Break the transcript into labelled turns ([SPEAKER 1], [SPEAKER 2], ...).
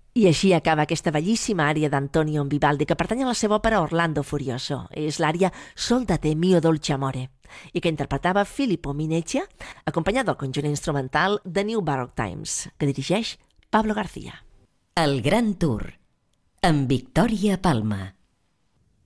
[SPEAKER 1] I així acaba aquesta bellíssima ària d'Antonio Vivaldi que pertany a la seva òpera Orlando Furioso. És l'ària Soldate mio dolce amore i que interpretava Filippo Mineccia, acompanyat del conjunt instrumental The New Baroque Times, que dirigeix Pablo García.
[SPEAKER 2] El Gran Tour, amb Victòria Palma.